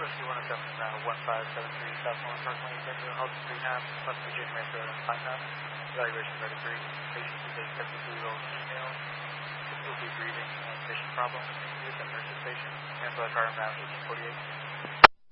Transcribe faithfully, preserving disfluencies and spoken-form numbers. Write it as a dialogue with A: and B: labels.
A: Rescue one oh seven, uh, one five seven three South Lawrence Parkway, Denver, Halton Rehab, West Virginia Metro, and Pineham. Evaluation ready for you. Patient is a seventy-two-year-old female, difficulty breathing and vision problems, with a nurse station, and by car around eighteen forty-eight.